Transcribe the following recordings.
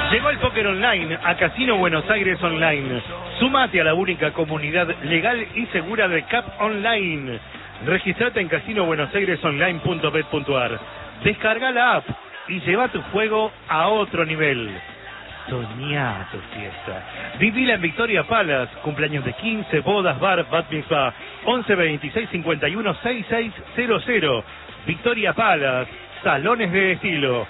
Llegó el póker online a Casino Buenos Aires Online. Sumate a la única comunidad legal y segura de CAP Online. Registrate en casinobuenosairesonline.bet.ar. Descarga la app y lleva tu juego a otro nivel. Soñá tu fiesta. Vivila en Victoria Palace. Cumpleaños de 15, bodas, bar, bat mitzvah. 11 26 51 6600. Victoria Palace. Salones de estilo.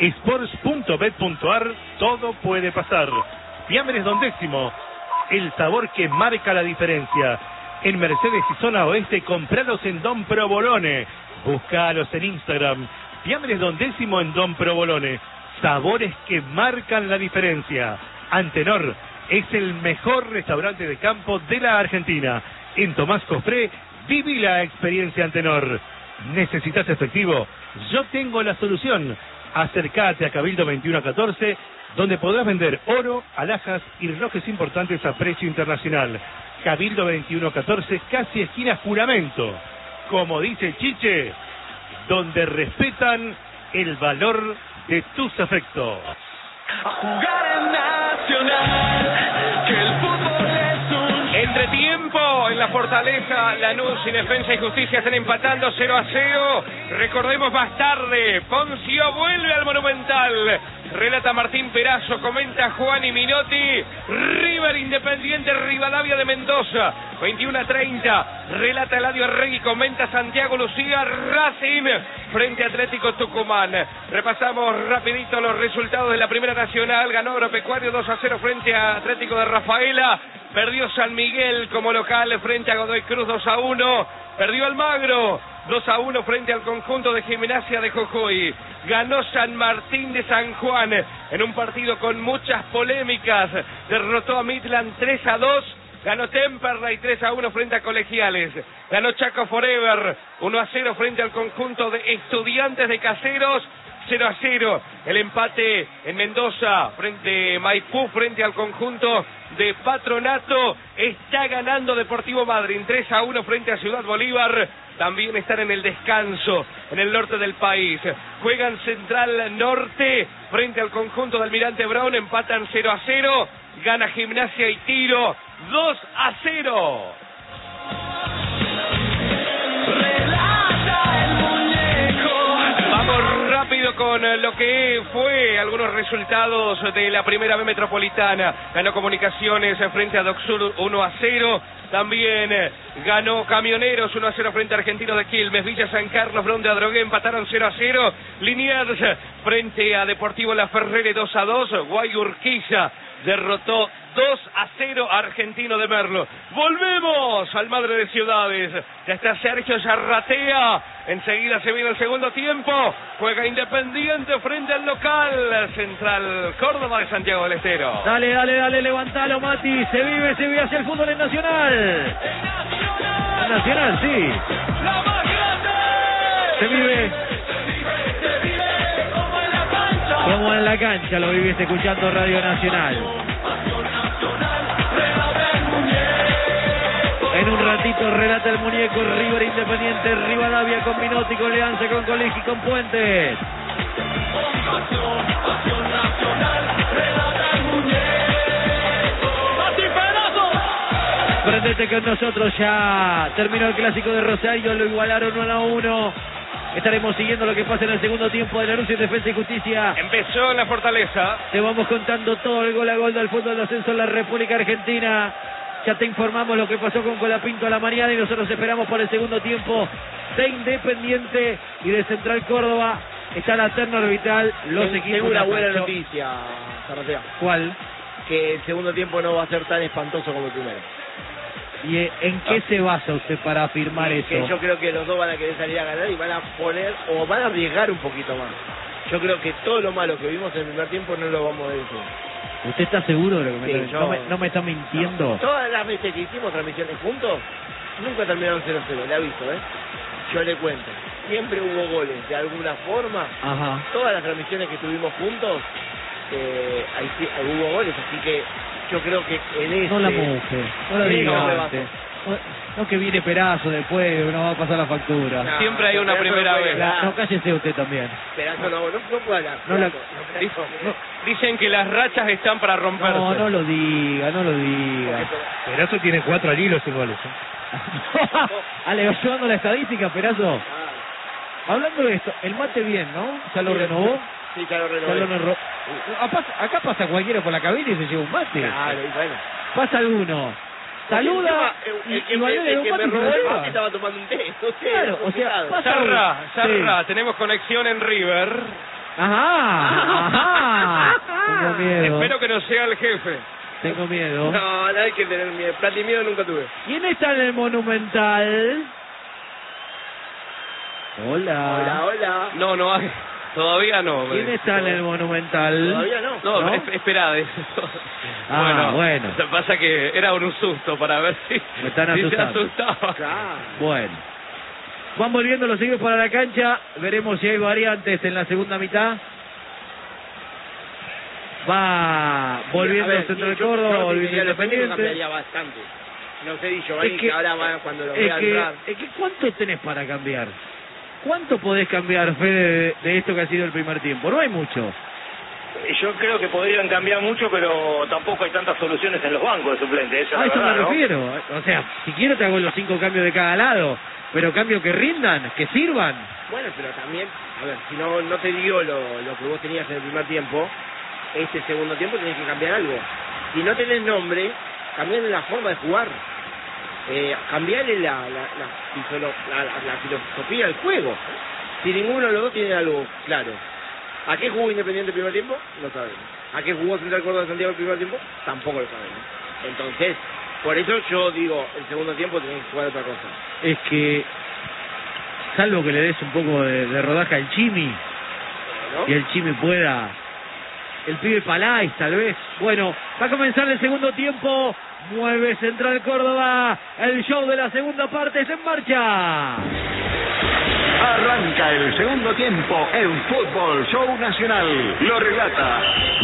Sports.bet.ar. Todo puede pasar. Fiambres Don Décimo. El sabor que marca la diferencia. En Mercedes y Zona Oeste, compralos en Don Provolone. Buscalos en Instagram. Fiambres Don Décimo en Don Provolone. Sabores que marcan la diferencia. Antenor es el mejor restaurante de campo de la Argentina. En Tomás Cofré, viví la experiencia Antenor. ¿Necesitas efectivo? Yo tengo la solución. Acércate a Cabildo 2114, donde podrás vender oro, alhajas y relojes importantes a precio internacional. Cabildo 2114, casi esquina Juramento. Como dice Chiche, donde respetan el valor de tus afectos. A jugar en Nacional, que el fútbol es un... Entretiempo en la Fortaleza, Lanús y Defensa y Justicia están empatando 0-0. Recordemos más tarde, Poncio vuelve al Monumental. Relata Martín Perazo, comenta Juan y Minotti. River Independiente Rivadavia de Mendoza, 21-30. Relata Eladio Arregui, comenta Santiago Lucía. Racing frente a Atlético Tucumán. Repasamos rapidito los resultados de la Primera Nacional. Ganó Agropecuario 2-0 frente a Atlético de Rafaela. Perdió San Miguel como local frente a Godoy Cruz 2-1. Perdió Almagro 2-1 frente al conjunto de Gimnasia de Jujuy. Ganó San Martín de San Juan en un partido con muchas polémicas. Derrotó a Midland 3-2. Ganó Temperley 3-1 frente a Colegiales. Ganó Chaco Forever 1-0 frente al conjunto de Estudiantes de Caseros. 0-0 el empate en Mendoza frente a Maipú frente al conjunto de Patronato. Está ganando Deportivo Madryn 3-1 frente a Ciudad Bolívar. También están en el descanso en el norte del país. Juegan Central Norte frente al conjunto de Almirante Brown. Empatan 0-0. Gana Gimnasia y Tiro 2-0. Vamos rápido con lo que fue algunos resultados de la Primera B Metropolitana. Ganó Comunicaciones frente a Docsur 1-0. También ganó Camioneros 1-0 frente a Argentinos de Quilmes. Villa San Carlos, Brown de Adrogué empataron 0-0. Liniers frente a Deportivo La Ferrere 2-2. Guayurquiza derrotó 2-0 a Argentino de Merlo. Volvemos al Madre de Ciudades. Ya está Sergio Zarratea. Enseguida se viene el segundo tiempo. Juega Independiente frente al local Central Córdoba de Santiago del Estero. Dale, levantalo, Mati. Se vive hacia el fútbol en Nacional. Nacional, sí. La más grande. Se vive como en la cancha, lo vivís escuchando Radio Nacional. En un ratito relata el muñeco. River Independiente Rivadavia con Minotti, con Leanza, con Colegi, con Puentes. Prendete con nosotros, ya terminó el clásico de Rosario, lo igualaron 1-1. Estaremos siguiendo lo que pasa en el segundo tiempo de Lanús y Defensa y Justicia. Empezó en la Fortaleza. Te vamos contando todo el gol a gol del fútbol de ascenso en la República Argentina. Ya te informamos lo que pasó con Colapinto a la mañana y nosotros esperamos por el segundo tiempo de Independiente y de Central Córdoba. Está la terna orbital, los equipos. Tengo una buena noticia, Zarratea. ¿Cuál? Que el segundo tiempo no va a ser tan espantoso como el primero. ¿Y en qué se basa usted para afirmar eso? Que yo creo que los dos van a querer salir a ganar y van a poner, o van a arriesgar un poquito más. Yo creo que todo lo malo que vimos en el primer tiempo no lo vamos a decir. ¿Usted está seguro de lo que me Sí, está no me está mintiendo? Todas las veces que hicimos transmisiones juntos, nunca terminaron 0-0, le aviso, Yo le cuento. Siempre hubo goles, de alguna forma. Ajá. Todas las transmisiones que tuvimos juntos, ahí sí, hubo goles, así que yo creo que en ese... No la moje, no la Sí, diga no, antes. No que viene Perazo después, nos va a pasar la factura. No, Siempre hay una Perazo primera no puede vez. hablar. No, cállese usted también. Perazo no puede hablar. No la- Perazo, Dicen que las rachas están para romperse. No, no lo diga, no lo diga. Perazo tiene 4 al hilo sin goles. Ale, va llevando la estadística, Perazo. Ah, Hablando de esto, el mate bien, ¿no? ¿Ya lo renovó? Sí, ya lo Ya renové. lo renovó. Acá pasa cualquiera por la cabina y se lleva un mate. Claro, y bueno. Pasa alguno. Saluda y Valeria de un que mate me y se robó lo el lleva. mate estaba tomando un té. No sé, Claro, o sea, complicado. pasa Zarra, Sí. tenemos conexión en River. Ajá. Tengo miedo. Espero que no sea el jefe. Tengo miedo. No, no hay que tener miedo. Plata y miedo nunca tuve. ¿Quién está en el Monumental? Hola, hola. No, no hay. Todavía no. ¿Quién está en el Monumental? Todavía no. No, ¿No? esperá. Bueno. Lo que pasa que era un susto para ver si, Me están si se asustando. asustaba. Claro. Bueno. Van volviendo los seguidores para la cancha. Veremos si hay variantes en la segunda mitad. Va volviendo A ver, Central yo- Córdoba, yo volviendo diría, lo técnico Independiente. cambiaría bastante. No sé, y Giovanni, Es que ahora va cuando lo es vea que, entrar. es que ¿cuánto tenés para cambiar? ¿Cuánto podés cambiar, Fede, de esto que ha sido el primer tiempo? No hay mucho. Yo creo que podrían cambiar mucho, pero tampoco hay tantas soluciones en los bancos de suplentes. Esa A es eso la me verdad, ¿no? refiero. O sea, si quiero te hago los 5 cambios de cada lado, pero cambios que rindan, que sirvan. Bueno, pero también, a ver, si no te dio lo que vos tenías en el primer tiempo, este segundo tiempo tenés que cambiar algo. Si no tenés nombre, cambiarle la forma de jugar. Cambiarle la filosofía del juego. Si ninguno de los dos tiene algo claro. ¿A qué jugó Independiente el primer tiempo? No sabemos. ¿A qué jugó Central Córdoba de Santiago el primer tiempo? Tampoco lo sabemos. Entonces, por eso yo digo, el segundo tiempo tenés que jugar otra cosa. Es que, salvo que le des un poco de rodaje al Chimi, ¿No? y el Chimi pueda, el pibe Palais tal vez. Bueno, va a comenzar el segundo tiempo. Mueve Central Córdoba. El show de la segunda parte está en marcha. Arranca el segundo tiempo en Fútbol Show Nacional. Lo relata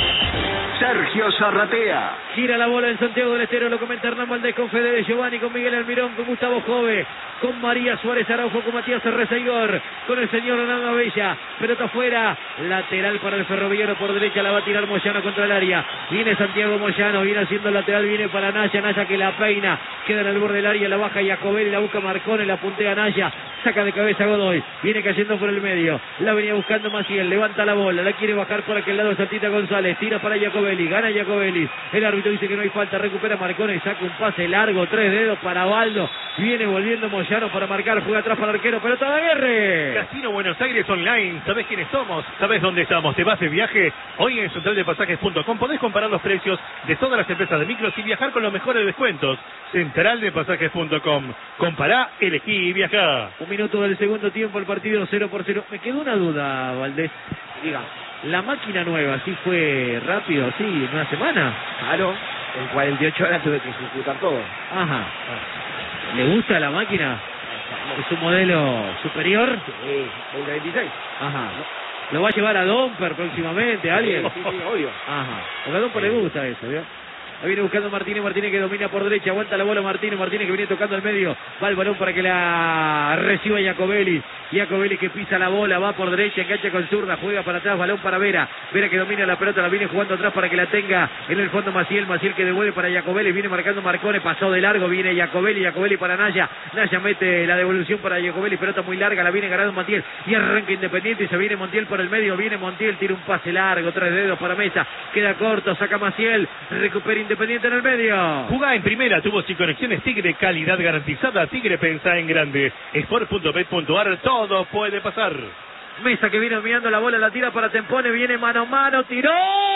Sergio Zarratea. Gira la bola en Santiago del Estero, lo comenta Hernán Valdés con Fede de Giovanni, con Miguel Almirón, con Gustavo Jove, con María Suárez Araujo, con Matías Rezaigor, con el señor Hernando Bella. Pelota afuera, lateral para el Ferroviario por derecha, la va a tirar Moyano contra el área. Viene Santiago Moyano, viene haciendo el lateral, viene para Naya, Naya que la peina, queda en el borde del área, la baja Jacobelli, la busca Marcone, la puntea Naya, saca de cabeza Godoy, viene cayendo por el medio, la venía buscando Maciel, levanta la bola, la quiere bajar por aquel lado Santita González, tira para Jacobelli, gana Jacobelli, el árbitro dice que no hay falta, recupera Marcone, saca un pase largo, 3 dedos para Baldo, viene volviendo Moyano para marcar, juega atrás para el arquero, pelota de Aguirre. Casino Buenos Aires Online, ¿sabés quiénes somos? ¿Sabés dónde estamos? ¿Te vas de viaje? Hoy en centraldepasajes.com podés comparar los precios de todas las empresas de micros y viajar con los mejores descuentos. Centraldepasajes.com. Compará, elegí y viajá. Un minuto del segundo tiempo, el partido 0-0. Me quedó una duda, Valdés. Diga, La máquina nueva, ¿sí fue rápido, así, en una semana? claro, en 48 horas tuve que ejecutar todo. Ajá. ¿Le gusta la máquina? ¿Es un modelo superior? Sí, 2026. Ajá. ¿Lo va a llevar a Domper próximamente, alguien? Sí, obvio. Ajá. Porque a Domper le gusta eso, ¿vio? Ahí viene buscando Martínez, Martínez que domina por derecha, aguanta la bola Martínez, Martínez que viene tocando al medio, va el balón para que la reciba Jacobelli, Jacobelli que pisa la bola, va por derecha, engancha con zurda, juega para atrás, balón para Vera, Vera que domina la pelota, la viene jugando atrás para que la tenga en el fondo Maciel, Maciel que devuelve para Jacobelli, viene marcando Marcone, pasó de largo, viene Jacobelli, Jacobelli para Naya, Naya mete la devolución para Jacobelli, pelota muy larga, la viene ganando Montiel, y arranca Independiente y se viene Montiel por el medio, viene Montiel, tira un pase largo, 3 dedos para Mesa, queda corto, saca Maciel, recupera Independiente en el medio. Jugá en primera, tubos y conexiones Tigre, calidad garantizada. Tigre, pensá en grande. Sport.bet.ar, todo puede pasar. Mesa que viene mirando la bola, la tira para Tempone, viene mano a mano, tiró,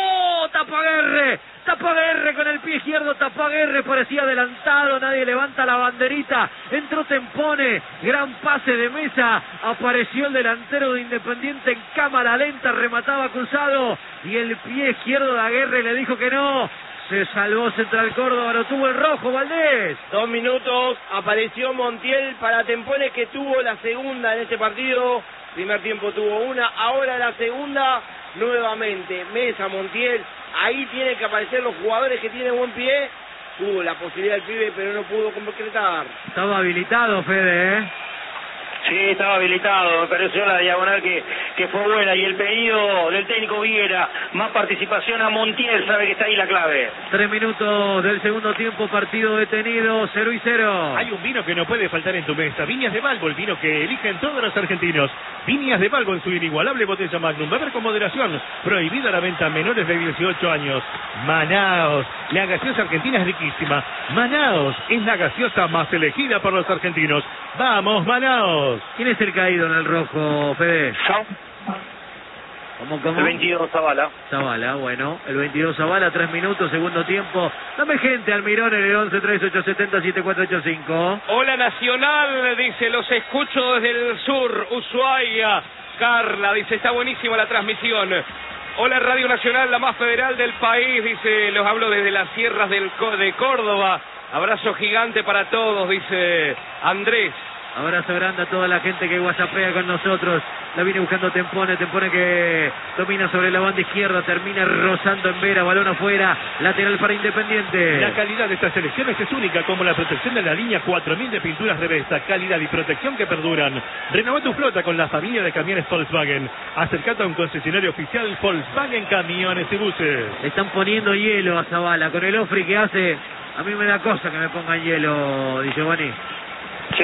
Tapaguerre con el pie izquierdo, Tapaguerre parecía adelantado, nadie levanta la banderita, entró Tempone, gran pase de Mesa, apareció el delantero de Independiente en cámara lenta, remataba cruzado, y el pie izquierdo de Aguirre le dijo que no, Se salvó Central Córdoba, lo tuvo el rojo, Valdés. 2 minutos, apareció Montiel para Tempones, que tuvo la segunda en este partido. Primer tiempo tuvo una, ahora la segunda nuevamente. Mesa, Montiel, ahí tienen que aparecer los jugadores que tienen buen pie. Tuvo la posibilidad el pibe, pero no pudo concretar. Estaba habilitado, Fede, ¿eh? Sí, estaba habilitado, me pareció la diagonal que fue buena, y el pedido del técnico Viera, más participación a Montiel, sabe que está ahí la clave. 3 minutos del segundo tiempo, partido detenido, 0-0. Hay un vino que no puede faltar en tu mesa. Viñas de Balbo, el vino que eligen todos los argentinos. Viñas de Balbo en su inigualable botella Magnum. Beber con moderación. Prohibida la venta a menores de 18 años. Manaos. La gaseosa argentina es riquísima. Manaos es la gaseosa más elegida por los argentinos. ¡Vamos, Manaos! ¿Quién es el caído en el rojo, Fede? ¿Cómo? El 22 Zavala. Zavala, bueno, el 22 Zavala, 3 minutos, segundo tiempo. Dame gente, Almirón, en el 11-3870-7485. Hola Nacional, dice, los escucho desde el sur, Ushuaia. Carla, dice, está buenísima la transmisión. Hola Radio Nacional, la más federal del país, dice, los hablo desde las sierras de Córdoba. Abrazo gigante para todos, dice Andrés. Abrazo grande a toda la gente que whatsappea con nosotros. La viene buscando Tempone que domina sobre la banda izquierda, termina rozando en Vera, balón afuera, lateral para Independiente. La calidad de estas selecciones es única, como la protección de la línea 4000 de pinturas Revesta, calidad y protección que perduran. Renová tu flota con la familia de camiones Volkswagen. Acercate a un concesionario oficial Volkswagen Camiones y Buses. Le están poniendo hielo a Zavala, con el ofri que hace, a mí me da cosa que me pongan hielo, Di Giovanni. Sí,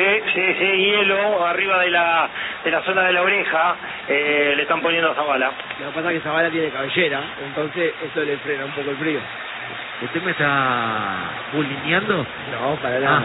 hielo arriba de la zona de la oreja, le están poniendo a Zavala. Lo que pasa es que Zavala tiene cabellera, entonces eso le frena un poco el frío. ¿Usted me está bulineando? No, para nada.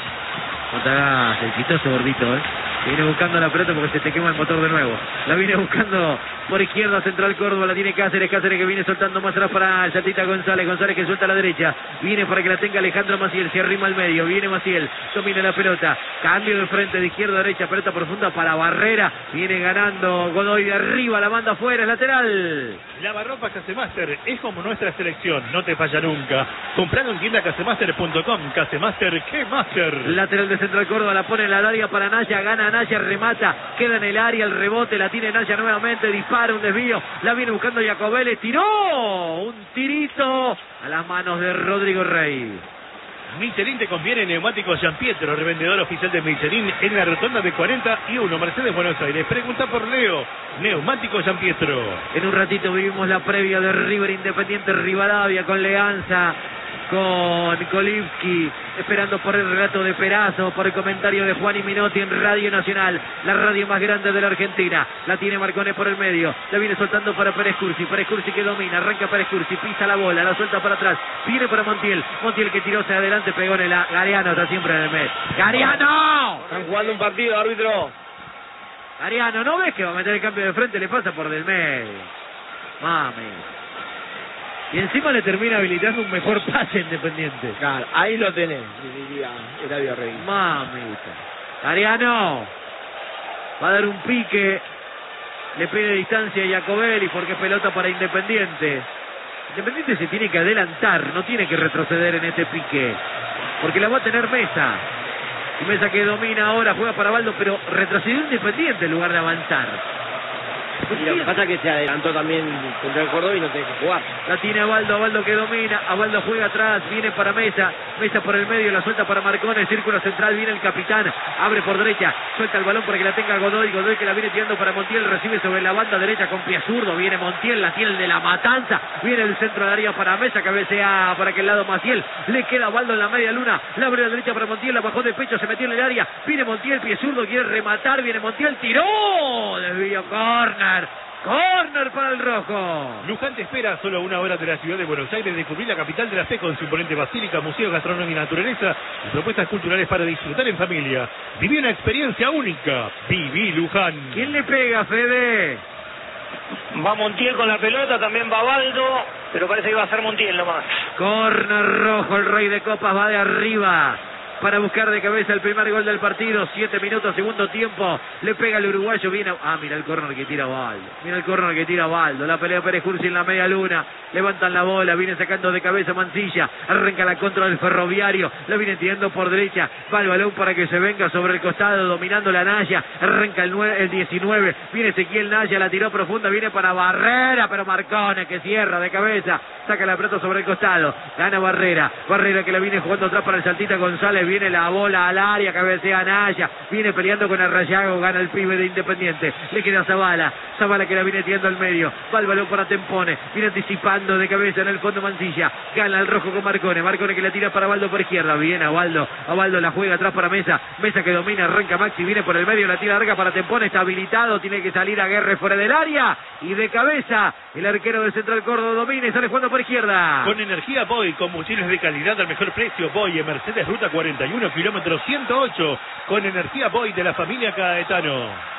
No te hagas el quitoso, gordito, ¿eh? Viene buscando la pelota porque se te quema el motor de nuevo. La viene buscando por izquierda, Central Córdoba, la tiene Cáceres que viene soltando más atrás para el Saltita González que suelta a la derecha. Viene para que la tenga Alejandro Maciel, se arrima al medio, viene Maciel, domina la pelota. Cambio de frente de izquierda a derecha, pelota profunda para Barrera. Viene ganando Godoy de arriba, la manda afuera, es lateral. Lavarropa Casemaster es como nuestra selección, no te falla nunca. Compralo en tienda casemaster.com. Casemaster, ¿qué master? Lateral de Central Córdoba, la pone en la área para Naya, gana Naya, remata, queda en el área, el rebote, la tiene Naya nuevamente, dispara, un desvío, la viene buscando Jacobelli, tiró, un tirito a las manos de Rodrigo Rey. Michelin te conviene, neumáticos Gianpietro, revendedor oficial de Michelin en la rotonda de 41, Mercedes, Buenos Aires. Pregunta por Leo, neumáticos Gianpietro. En un ratito vivimos la previa de River Independiente Rivadavia con Leanza, con Kolivsky, esperando por el relato de Perazo, por el comentario de Juan y Minotti en Radio Nacional, la radio más grande de la Argentina. La tiene Marcone por el medio, la viene soltando para Pérez Cursi que domina, arranca Pérez Cursi, pisa la bola, la suelta para atrás, viene para Montiel que tiró hacia adelante, pegó en el Gariano, está siempre en el mes. ¡Gariano! Están jugando un partido, árbitro. Gariano, ¿no ves que va a meter el cambio de frente? Le pasa por del medio. Mami. Y encima le termina habilitando un mejor pase Independiente. Claro, ahí lo tenés, diría Eladio Rey. Mamita. Ariano va a dar un pique. Le pide distancia a Jacobelli porque es pelota para Independiente. Independiente se tiene que adelantar, no tiene que retroceder en este pique. Porque la va a tener Mesa. Y Mesa que domina ahora, juega para Baldo, pero retrocedió Independiente en lugar de avanzar. Y lo que pasa es que se adelantó también contra el Córdoba y no tiene que jugar. La tiene Abaldo que domina, Abaldo juega atrás, viene para Mesa por el medio, la suelta para Marcone, círculo central, viene el capitán, abre por derecha, suelta el balón para que la tenga Godoy que la viene tirando para Montiel, recibe sobre la banda derecha con pie zurdo, viene Montiel, la tiene el de la Matanza, viene el centro de área para Mesa, cabecea para aquel lado Maciel, le queda Abaldo en la media luna, la abre a la derecha para Montiel, la bajó de pecho, se metió en el área, viene Montiel, pie zurdo, quiere rematar, viene Montiel, tiró, desvío, córner para el rojo. Luján te espera a solo 1 hora de la ciudad de Buenos Aires, descubrir la capital de la fe con su imponente basílica, museo, gastronomía y naturaleza y propuestas culturales para disfrutar en familia. Viví una experiencia única. Viví Luján. ¿Quién le pega, Fede? Va Montiel con la pelota, también va Baldo, pero parece que va a ser Montiel nomás. Córner rojo, el rey de copas va de arriba. para buscar de cabeza el primer gol del partido. 7 minutos, segundo tiempo. Le pega el uruguayo, viene... mira el córner que tira Baldo. Mira el córner que tira Baldo. La pelea Pérez Cursi en la media luna. Levantan la bola, viene sacando de cabeza Mancilla. Arranca la contra del Ferroviario. La viene tirando por derecha. Va el balón para que se venga sobre el costado, dominando la Naya. Arranca el 19. Viene Ezequiel Naya, la tiró profunda. Viene para Barrera, pero Marcone que cierra de cabeza. Saca la pelota sobre el costado. Gana Barrera. Barrera que la viene jugando atrás para el Saltita González. Viene la bola al área, cabecea Naya. Viene peleando con Arrayago. Gana el pibe de Independiente. Le queda Zavala. Zavala que la viene tirando al medio. Va el balón para Tempone. Viene anticipando de cabeza en el fondo Mancilla. Gana el rojo con Marcone. Marcone que la tira para Baldo por izquierda. Viene a Baldo. A Baldo la juega atrás para Mesa. Mesa que domina. Arranca Maxi. Viene por el medio. La tira larga para Tempone. Está habilitado. Tiene que salir a Guerre fuera del área. Y de cabeza el arquero de Central Córdoba domina y sale jugando por izquierda. Con energía Boy, combustibles de calidad al mejor precio. Boy en Mercedes Ruta 41, kilómetro 108. Con energía Boy de la familia Caetano.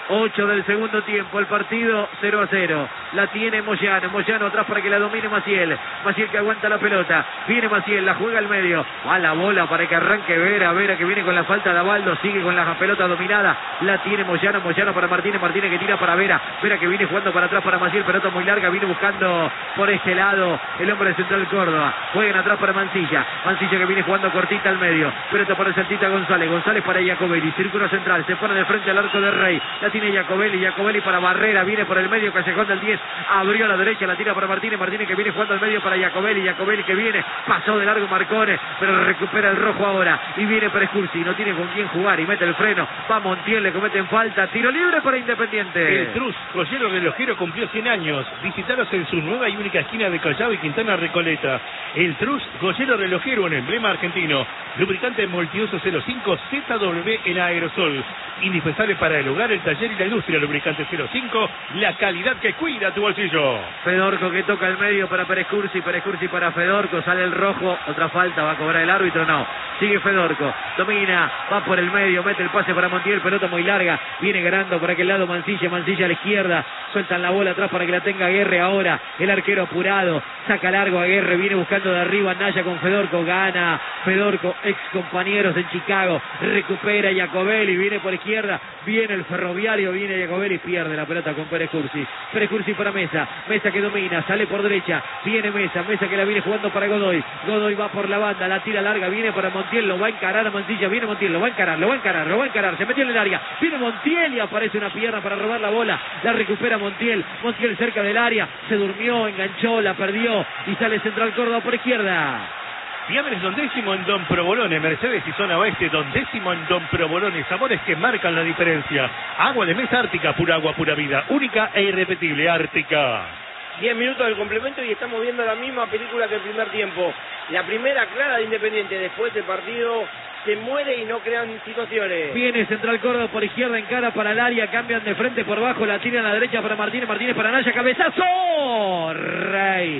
8 del segundo tiempo, el partido 0-0. La tiene Moyano. Moyano atrás para que la domine Maciel. Maciel que aguanta la pelota. Viene Maciel, la juega al medio. Va la bola para que arranque Vera. Vera que viene con la falta de Abaldo. Sigue con la pelota dominada. La tiene Moyano. Moyano para Martínez. Martínez que tira para Vera. Vera que viene jugando para atrás para Maciel. Pelota muy larga. Viene buscando por este lado el hombre de Central Córdoba. Juegan atrás para Mancilla. Mancilla que viene jugando cortita al medio. Pelota para el Saltita González. González para Jacobelli. Círculo central. Se pone de frente al arco del Rey. La tiene Jacobelli. Jacobelli para Barrera. Viene por el medio. Callejón del 10. Abrió a la derecha. La tira para Martínez. Martínez que viene jugando al medio para Jacobelli. Jacobelli que viene. Pasó de largo Marcone. Pero recupera el rojo ahora. Y viene Pérez Cursi. No tiene con quién jugar. Y mete el freno. Va Montiel. Le cometen falta. Tiro libre para Independiente. El Trus, joyero relojero, cumplió 100 años. Visitaros en su nueva y única esquina de Callao y Quintana Recoleta. El Trus, joyero relojero, un emblema argentino. Lubricante multiuso 05 ZW en aerosol. Indispensable para el hogar, el taller y la industria. Lubricante 05, la calidad que cuida tu bolsillo. Fedorco que toca el medio para Pérez Cursi. Pérez Cursi para Fedorco. Sale el rojo. Otra falta. Va a cobrar el árbitro. No. Sigue Fedorco. Domina. Va por el medio. Mete el pase para Montiel. Pelota muy larga. Viene ganando por aquel lado Mancilla. Mancilla a la izquierda. Sueltan la bola atrás para que la tenga Guerre ahora. El arquero apurado. Saca largo a Guerre. Viene buscando de arriba Naya con Fedorco. Gana Fedorco. Ex compañeros en Chicago. Recupera Jacobelli. Viene por izquierda. Viene el Ferroviario. Viene Jacobelli. Pierde la pelota con Pérez Cursi. Pérez Cursi para Mesa. Mesa que domina. Sale por derecha. Viene Mesa. Mesa que la viene jugando para Godoy. Godoy va por la banda. La tira larga. Viene para Montiel. Lo va a encarar a Mancilla. Viene Montiel. Lo va a encarar. Lo va a encarar. Lo va a encarar. Se metió en el área. Viene Montiel y aparece una pierna para robar la bola. La recupera Montiel. Montiel cerca del área. Se durmió. Enganchó. La perdió. Y sale Central Córdoba por izquierda. Fiambres Don Décimo en Don Provolone, Mercedes y zona oeste. Don Décimo en Don Provolone, sabores que marcan la diferencia. Agua de mesa Ártica, pura agua, pura vida, única e irrepetible. Ártica. 10 minutos del complemento y estamos viendo la misma película que el primer tiempo. La primera clara de Independiente, después el partido se muere y no crean situaciones. Viene Central Córdoba por izquierda, encara para el área, cambian de frente por bajo, la tiran a la derecha para Martínez, Martínez para Naya, cabezazo. Rey,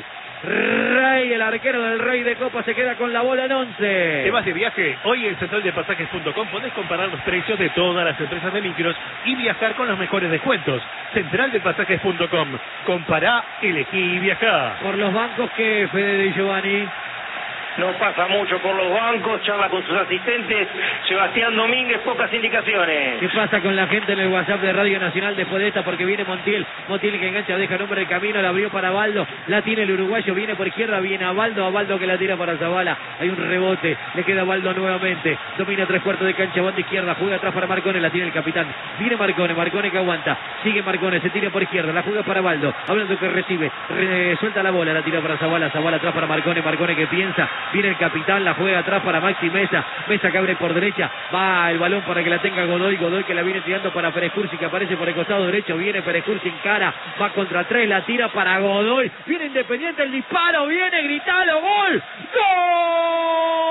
el arquero del Rey de Copa se queda con la bola en 11. ¿Te vas de viaje? Hoy en centraldepasajes.com podés comparar los precios de todas las empresas de micros y viajar con los mejores descuentos. Centraldepasajes.com. Compará, elegí y viajá. Por los bancos que Fede Di Giovanni. No pasa mucho por los bancos, charla con sus asistentes. Sebastián Domínguez, pocas indicaciones. ¿Qué pasa con la gente en el WhatsApp de Radio Nacional después de esta? Porque viene Montiel. Montiel que engancha, deja nombre del camino, la abrió para Baldo. La tiene el uruguayo, viene por izquierda, viene a Baldo que la tira para Zavala. Hay un rebote, le queda a Baldo nuevamente. Domina 3/4 de cancha, banda izquierda, juega atrás para Marcone, la tiene el capitán. Viene Marcone que aguanta. Sigue Marcone, se tira por izquierda, la juega para Baldo. Hablando que recibe, suelta la bola, la tira para Zavala atrás para Marcone que piensa. Viene el capitán, la juega atrás para Maxi Mesa. Mesa que abre por derecha. Va el balón para que la tenga Godoy. Godoy que la viene tirando para Pérez Cursi, que aparece por el costado derecho. Viene Pérez Cursi en cara. Va contra 3, la tira para Godoy. Viene Independiente, el disparo. Viene, gritalo. ¡Gol! ¡Gol!